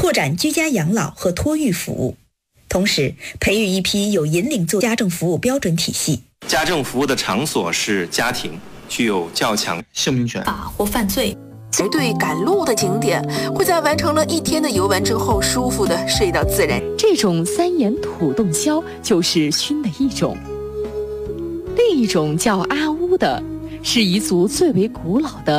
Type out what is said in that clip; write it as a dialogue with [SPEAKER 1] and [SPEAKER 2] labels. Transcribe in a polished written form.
[SPEAKER 1] 拓展居家养老和托育服务，同时培育一批有引领做家政服务标准体系。
[SPEAKER 2] 家政服务的场所是家庭，具有较强姓名权
[SPEAKER 3] 法或犯罪。
[SPEAKER 4] 排队赶路的景点会在完成了一天的游玩之后舒服地睡到自然。
[SPEAKER 5] 这种3眼土洞鸮就是熏的一种，另一种叫阿乌的是彝族最为古老的